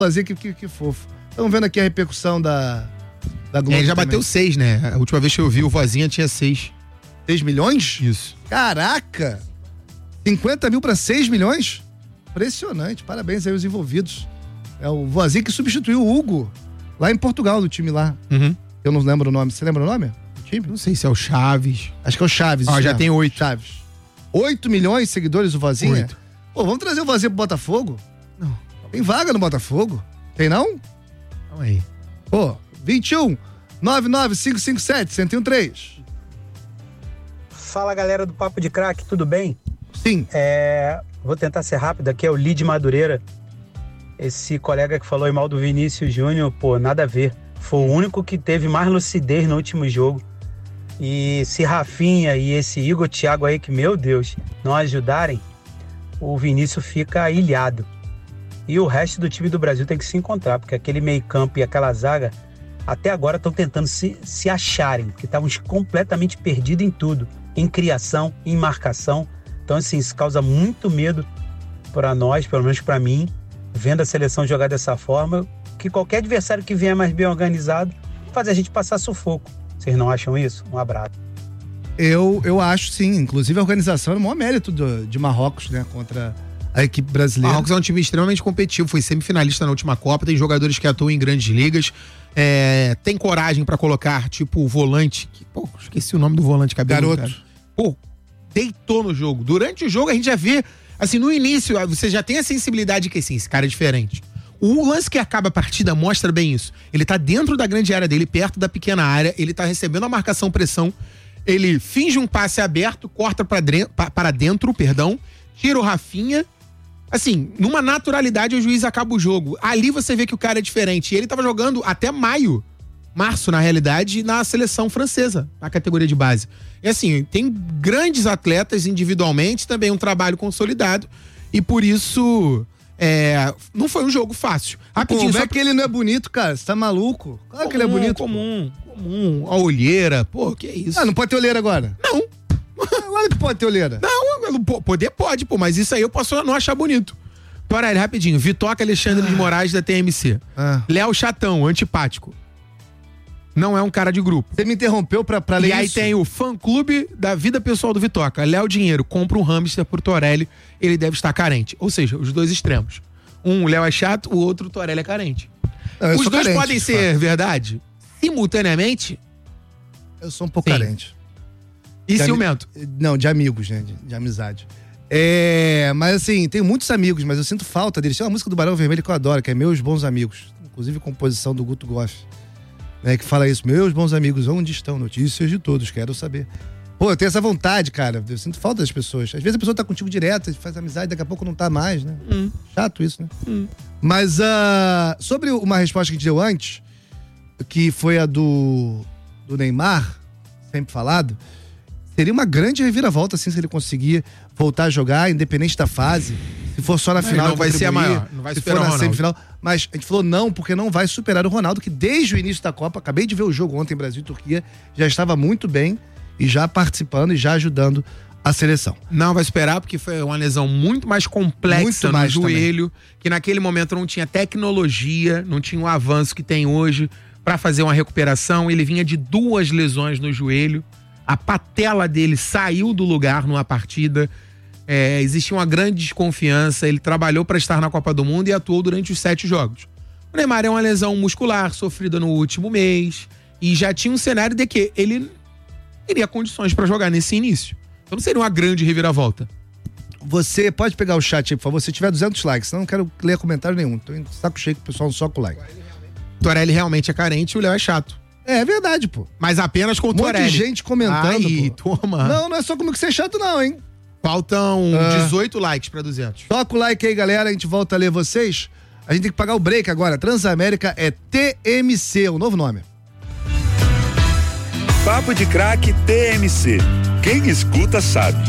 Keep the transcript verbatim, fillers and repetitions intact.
Fazer que, que, que fofo. Estamos vendo aqui a repercussão da, da Globo. É, ele já também. bateu seis, né? A última vez que eu vi o Vozinha tinha seis. seis milhões? Isso. Caraca! cinquenta mil para seis milhões? Impressionante. Parabéns aí aos envolvidos. É o Vozinha que substituiu o Hugo lá em Portugal, do time lá. Uhum. Eu não lembro o nome. Você lembra o nome do time? Não sei se é o Chaves. Acho que é o Chaves. Ó, isso já mesmo. tem oito. Chaves. oito milhões de seguidores o Vozinha? Oito. Pô, vamos trazer o Vozinha pro Botafogo? Não. Tem vaga no Botafogo? Tem não? Calma aí. Pô, vinte e um, nove nove cinco cinco sete, um zero um três. Fala, galera do Papo de Craque, tudo bem? Sim. É, vou tentar ser rápido aqui, é o Lid Madureira. Esse colega que falou mal do Vinícius Júnior, pô, nada a ver. Foi o único que teve mais lucidez no último jogo. E se Rafinha e esse Igor Thiago aí, que, meu Deus, não ajudarem, o Vinícius fica ilhado. E o resto do time do Brasil tem que se encontrar, porque aquele meio campo e aquela zaga, até agora estão tentando se, se acharem, porque estavam completamente perdidos em tudo. Em criação, em marcação. Então, assim, isso causa muito medo para nós, pelo menos para mim, vendo a seleção jogar dessa forma, que qualquer adversário que vier mais bem organizado faz a gente passar sufoco. Vocês não acham isso? Um abraço. Eu, eu acho sim, inclusive a organização é o maior mérito do, de Marrocos, né, contra a equipe brasileira. Marrocos é um time extremamente competitivo, foi semifinalista na última Copa, tem jogadores que atuam em grandes ligas, é, tem coragem pra colocar, tipo, o volante, que, pô, esqueci o nome do volante, cabelo. Garoto. Cara. Pô, deitou no jogo. Durante o jogo a gente já vê, assim, no início, você já tem a sensibilidade que, assim, esse cara é diferente. O lance que acaba a partida mostra bem isso. Ele tá dentro da grande área dele, perto da pequena área, ele tá recebendo a marcação-pressão, ele finge um passe aberto, corta pra dre- pa- para dentro, perdão, tira o Rafinha. Assim, numa naturalidade o juiz acaba o jogo. Ali você vê que o cara é diferente. E ele tava jogando até maio, março na realidade, na seleção francesa, na categoria de base. E assim, tem grandes atletas individualmente, também um trabalho consolidado. E por isso... É, não foi um jogo fácil. Rapidinho, Como só é que ele não é bonito, cara? Você tá maluco? Claro que ele é bonito. Comum, comum. A olheira, pô, que isso? Ah, não pode ter olheira agora? Não. Claro que pode ter olheira. Não, poder pode, pô, mas isso aí eu posso não achar bonito. Torelli, rapidinho. Vitoca Alexandre ah. de Moraes da T M C. Ah. Léo Chatão, antipático. Não é um cara de grupo. Você me interrompeu pra, pra ler isso. E aí isso? tem o fã-clube da vida pessoal do Vitoca. Léo Dinheiro, compra um hamster pro Torelli, ele deve estar carente. Ou seja, os dois extremos. Um, o Léo é chato, o outro, o Torelli é carente. Não, os dois carente, podem ser fato. verdade? Simultaneamente? Eu sou um pouco Sim. carente. E de ciumento? Ami... Não, de amigos, né? De, de amizade. É, mas assim, tenho muitos amigos, mas eu sinto falta deles. Tem uma música do Barão Vermelho que eu adoro, que é Meus Bons Amigos. Inclusive composição do Guto Goff. Né, que fala isso, meus bons amigos, onde estão? Notícias de todos, quero saber. Pô, eu tenho essa vontade, cara, eu sinto falta das pessoas. Às vezes a pessoa tá contigo direto, faz amizade, daqui a pouco não tá mais, né? Hum. Chato isso, né? Hum. Mas uh, sobre uma resposta que a gente deu antes, que foi a do, do Neymar, sempre falado, seria uma grande reviravolta, assim, se ele conseguir voltar a jogar, independente da fase. Se for só na final, não vai ser a maior, não vai se superar for na o Ronaldo. Semifinal. Mas a gente falou não, porque não vai superar o Ronaldo, que desde o início da Copa, acabei de ver o jogo ontem, Brasil e Turquia, já estava muito bem e já participando e já ajudando a seleção. Não vai superar, porque foi uma lesão muito mais complexa muito no mais joelho, também. Que naquele momento não tinha tecnologia, não tinha o avanço que tem hoje para fazer uma recuperação. Ele vinha de duas lesões no joelho, a patela dele saiu do lugar numa partida. É, existia uma grande desconfiança, ele trabalhou para estar na Copa do Mundo e atuou durante os sete jogos. O Neymar é uma lesão muscular sofrida no último mês e já tinha um cenário de que ele teria condições para jogar nesse início. Então não seria uma grande reviravolta. Você pode pegar o chat aí, por favor, se tiver duzentos likes, senão não quero ler comentário nenhum. Tô em saco cheio que o pessoal não soca o like. O Torelli realmente é carente e o Léo é chato. É, é verdade, pô. Mas apenas com o um Torelli. monte de gente comentando, Ai, pô. toma. Não, não é só comigo que você é chato não, hein? Faltam ah. dezoito likes pra duzentos. Toca o like aí, galera. A gente volta a ler vocês. A gente tem que pagar o break agora. Transamérica é T M C, o novo nome. Papo de Craque T M C. Quem escuta sabe.